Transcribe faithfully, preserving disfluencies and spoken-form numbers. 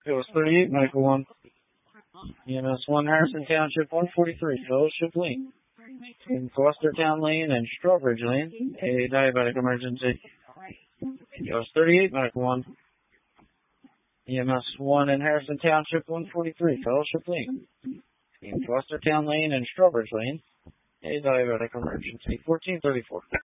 It was thirty-eight, Medical one. E M S one, Harrison Township, one forty-three, Fellowship Lane. In Gloucestertown Lane and Strawbridge Lane, a diabetic emergency. It was thirty-eight, Medical one. E M S one in Harrison Township, one forty-three, Fellowship Lane. In Gloucestertown Lane and Strawbridge Lane, a diabetic emergency. fourteen thirty-four.